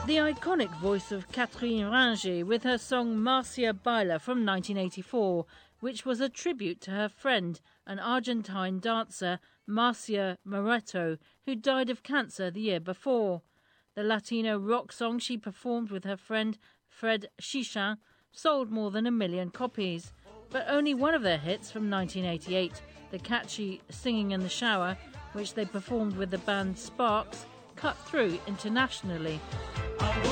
The iconic voice of Catherine Ringer with her song Marcia Baila from 1984, which was a tribute to her friend, an Argentine dancer, Marcia Moretto, who died of cancer the year before. The Latino rock song she performed with her friend Fred Chichin sold more than 1 million copies. But only one of their hits from 1988, the catchy Singing in the Shower, which they performed with the band Sparks, cut through internationally.